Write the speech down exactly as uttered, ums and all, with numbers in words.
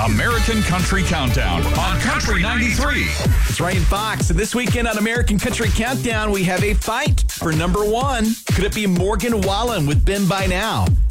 American Country Countdown on Country ninety-three. It's Ryan Fox, and this weekend on American Country Countdown, we have a fight for number one. Could it be Morgan Wallen with Been By Now?